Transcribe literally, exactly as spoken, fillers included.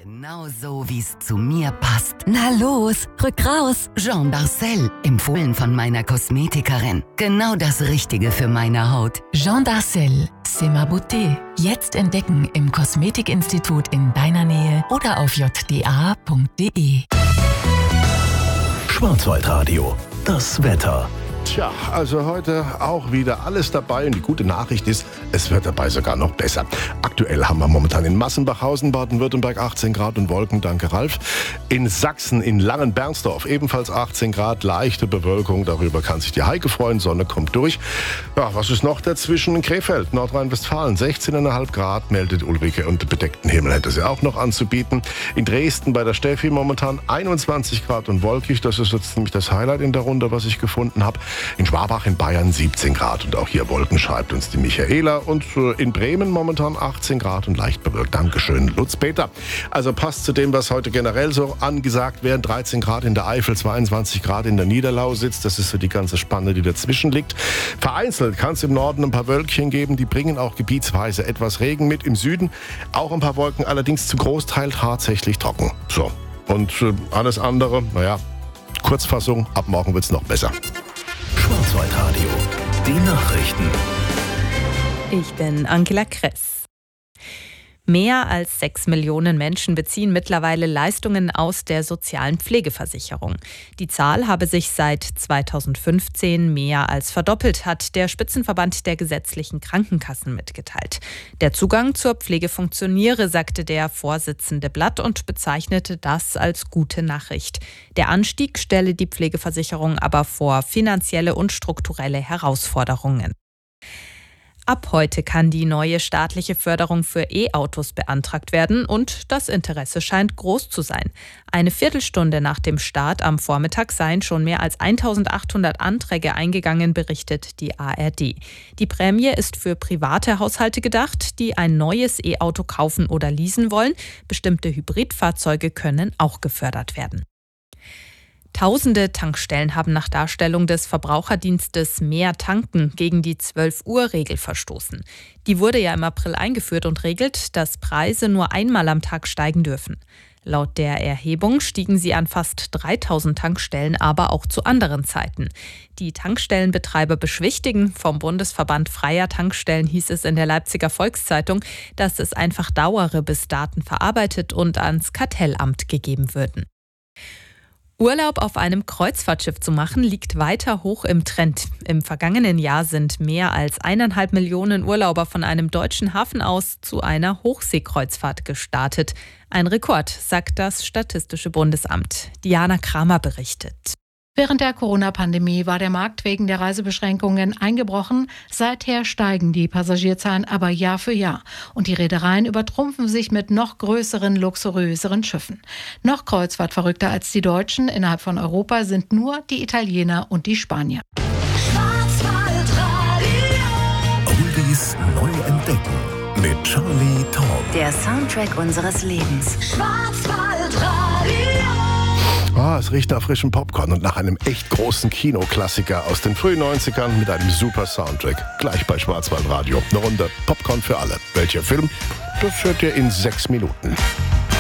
Genau so, wie es zu mir passt. Na los, rück raus. Jean Darcel, empfohlen von meiner Kosmetikerin. Genau das Richtige für meine Haut. Jean Darcel, c'est ma beauté. Jetzt entdecken im Kosmetikinstitut in deiner Nähe oder auf j d a punkt d e. Schwarzwaldradio, das Wetter. Tja, also heute auch wieder alles dabei und die gute Nachricht ist, es wird dabei sogar noch besser. Aktuell haben wir momentan in Massenbachhausen, Baden-Württemberg achtzehn Grad und Wolken, danke Ralf. In Sachsen, in Langenbernsdorf ebenfalls achtzehn Grad, leichte Bewölkung, darüber kann sich die Heike freuen, Sonne kommt durch. Ja, was ist noch dazwischen? In Krefeld, Nordrhein-Westfalen, sechzehn Komma fünf Grad, meldet Ulrike und bedeckten Himmel hätte sie auch noch anzubieten. In Dresden bei der Steffi momentan einundzwanzig Grad und wolkig, das ist jetzt nämlich das Highlight in der Runde, was ich gefunden habe. In Schwabach in Bayern siebzehn Grad und auch hier Wolken, schreibt uns die Michaela. Und in Bremen momentan achtzehn Grad und leicht bewölkt. Dankeschön, Lutz Peter. Also passt zu dem, was heute generell so angesagt wäre. dreizehn Grad in der Eifel, zweiundzwanzig Grad in der Niederlausitz. Das ist so die ganze Spanne, die dazwischen liegt. Vereinzelt kann es im Norden ein paar Wölkchen geben. Die bringen auch gebietsweise etwas Regen mit. Im Süden auch ein paar Wolken, allerdings zum Großteil tatsächlich trocken. So, und äh, alles andere, naja, Kurzfassung, ab morgen wird es noch besser. Schwarzwaldradio, die Nachrichten. Ich bin Angela Kress. Mehr als sechs Millionen Menschen beziehen mittlerweile Leistungen aus der sozialen Pflegeversicherung. Die Zahl habe sich seit zweitausendfünfzehn mehr als verdoppelt, hat der Spitzenverband der gesetzlichen Krankenkassen mitgeteilt. Der Zugang zur Pflege funktioniere, sagte der Vorsitzende Blatt und bezeichnete das als gute Nachricht. Der Anstieg stelle die Pflegeversicherung aber vor finanzielle und strukturelle Herausforderungen. Ab heute kann die neue staatliche Förderung für E-Autos beantragt werden und das Interesse scheint groß zu sein. Eine Viertelstunde nach dem Start am Vormittag seien schon mehr als eintausendachthundert Anträge eingegangen, berichtet die A R D. Die Prämie ist für private Haushalte gedacht, die ein neues E-Auto kaufen oder leasen wollen. Bestimmte Hybridfahrzeuge können auch gefördert werden. Tausende Tankstellen haben nach Darstellung des Verbraucherdienstes Mehr tanken gegen die zwölf-Uhr-Regel verstoßen. Die wurde ja im April eingeführt und regelt, dass Preise nur einmal am Tag steigen dürfen. Laut der Erhebung stiegen sie an fast dreitausend Tankstellen, aber auch zu anderen Zeiten. Die Tankstellenbetreiber beschwichtigen. Vom Bundesverband Freier Tankstellen hieß es in der Leipziger Volkszeitung, dass es einfach dauere, bis Daten verarbeitet und ans Kartellamt gegeben würden. Urlaub auf einem Kreuzfahrtschiff zu machen, liegt weiter hoch im Trend. Im vergangenen Jahr sind mehr als eineinhalb Millionen Urlauber von einem deutschen Hafen aus zu einer Hochseekreuzfahrt gestartet. Ein Rekord, sagt das Statistische Bundesamt. Diana Kramer berichtet. Während der Corona-Pandemie war der Markt wegen der Reisebeschränkungen eingebrochen. Seither steigen die Passagierzahlen aber Jahr für Jahr. Und die Reedereien übertrumpfen sich mit noch größeren, luxuriöseren Schiffen. Noch kreuzfahrtverrückter als die Deutschen innerhalb von Europa sind nur die Italiener und die Spanier. Oldies neu entdecken mit Charlie Tom. Der Soundtrack unseres Lebens. Ah, es riecht nach frischem Popcorn und nach einem echt großen Kinoklassiker aus den frühen neunzigern mit einem super Soundtrack. Gleich bei Schwarzwaldradio. Eine Runde Popcorn für alle. Welcher Film? Das hört ihr in sechs Minuten.